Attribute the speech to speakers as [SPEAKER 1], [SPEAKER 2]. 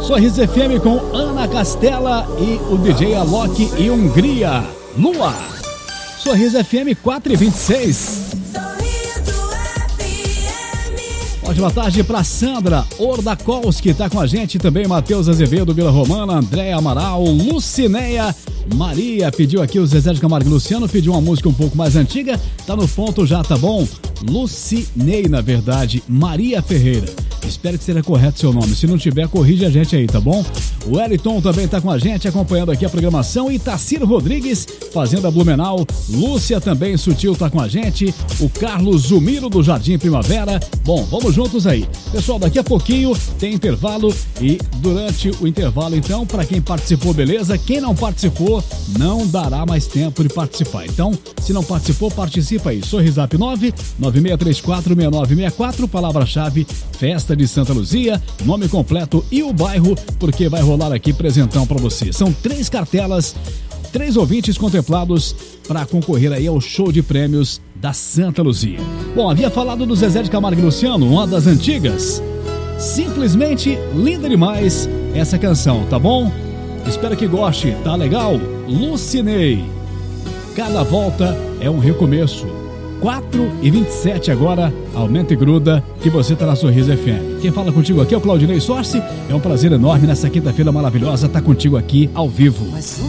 [SPEAKER 1] Sorriso FM com Ana Castela e o DJ Alok e Hungria. Lua. Sorriso FM 4h26. Ótima tarde para Sandra Ordakolski, tá com a gente também. Matheus Azevedo, Vila Romana, Andréa Amaral, Lucinéia, Maria pediu aqui o Zezé de Camargo e Luciano, pediu uma música um pouco mais antiga, tá no ponto já, tá bom? Lucinei, na verdade, Maria Ferreira. Espero que seja correto seu nome. Se não tiver, corrige a gente aí, tá bom? O Wellington também tá com a gente, acompanhando aqui a programação. E Tacir Rodrigues, Fazenda Blumenau. Lúcia também, Sutil, tá com a gente. O Carlos Zumiro, do Jardim Primavera. Bom, vamos juntos aí. Pessoal, daqui a pouquinho tem intervalo. E durante o intervalo, então, para quem participou, beleza? Quem não participou, não dará mais tempo de participar. Então, se não participou, participa aí. Sorrisap 996346964, palavra-chave, Festa de Santa Luzia, nome completo e o bairro, porque vai rolar aqui presentão pra você. São 3 cartelas, 3 ouvintes contemplados para concorrer aí ao show de prêmios da Santa Luzia. Bom, havia falado do Zezé de Camargo e Luciano, uma das antigas. Simplesmente linda demais essa canção, tá bom? Espero que goste, tá legal? Lucinei. Cada volta é um recomeço. 4h27 agora, aumenta e gruda, que você tá na Sorriso FM. Quem fala contigo aqui é o Claudinei Sorci. É um prazer enorme nessa quinta-feira maravilhosa estar contigo aqui ao vivo.